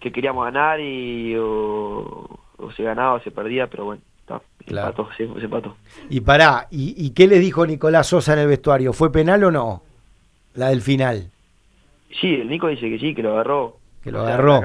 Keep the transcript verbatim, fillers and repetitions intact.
que queríamos ganar y o, o se ganaba o se perdía, pero bueno, está, Claro. empató, se, se empató. Y pará, ¿y, ¿y qué le dijo Nicolás Sosa en el vestuario? ¿Fue penal o no? La del final, Sí, el Nico dice que sí, que lo agarró. que lo O sea, agarró.